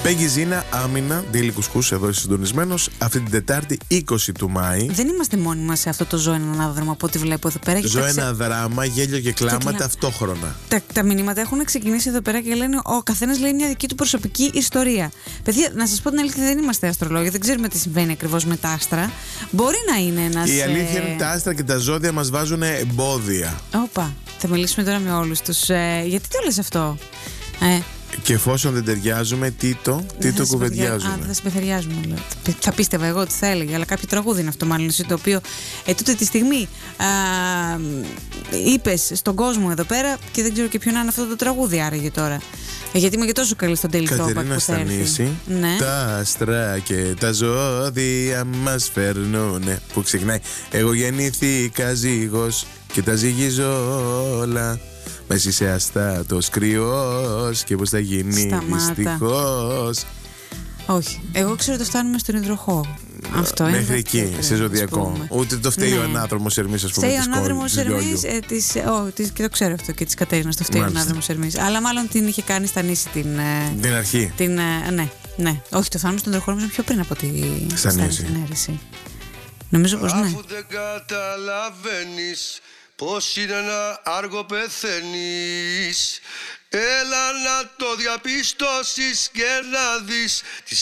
Πέγγι Ζήνα, Άμυνα, Ντίλη Κουσκούς, εδώ είσαι συντονισμένος. Αυτή την Τετάρτη 20 του Μάη. Δεν είμαστε μόνοι μας σε αυτό το Ζω ένα ανάδραμα από ό,τι βλέπω εδώ πέρα. Ζω ένα δράμα, γέλιο και κλάμα ταυτόχρονα. Τα μηνύματα έχουν ξεκινήσει εδώ πέρα και λένε ο καθένας λέει μια δική του προσωπική ιστορία. Παιδιά, να σας πω την αλήθεια, δεν είμαστε αστρολόγοι, δεν ξέρουμε τι συμβαίνει ακριβώς με τα άστρα. Μπορεί να είναι ένας. Η αλήθεια είναι ότι τα άστρα και τα ζώδια μας βάζουν εμπόδια. Όπα, θα μιλήσουμε τώρα με όλους τους. Γιατί το λες αυτό? Και εφόσον δεν ταιριάζουμε, τι το κουβεντιάζουμε. Δεν θα συμπεθεριάζουμε. Θα πίστευα εγώ ότι θα έλεγε, αλλά κάποιο τραγούδι είναι αυτό, μάλλον εσύ, το οποίο τούτη τη στιγμή είπες στον κόσμο εδώ πέρα και δεν ξέρω και ποιον είναι αυτό το τραγούδι άραγε τώρα. Γιατί είμαι και τόσο καλή στον Daily Talk. Κατερίνα Στανίση, ναι. Τα άστρα και τα ζώδια μας φέρνουνε. Που ξεκινάει. Εγώ γεννήθηκα ζύγος και τα ζυγίζω όλα. Μα εσύ είσαι αστάτος κρυός και πως θα γίνει δυστυχώς. Όχι, εγώ ξέρω ότι φτάνουμε στον υδροχό. Αυτό είναι. Μέχρι εκεί, σε ζωδιακό. Ούτε το φταίει ο ανάδρομος Ερμής, ας πούμε. Φταίει ο ανάδρομος Ερμής, και το ξέρω αυτό και της Κατέρινας, το φταίει ο ανάδρομος Ερμής. Αλλά μάλλον την είχε κάνει στα νήσι την αρχή. Ναι. Όχι, το φτάνουμε στον υδροχό νομίζω πιο πριν από τη Στανίση. Νομίζω πως ναι. Αφού δεν καταλαβαίνεις πως είναι ένα άργο πεθαίνεις, έλα να το διαπιστώσεις και να δεις τι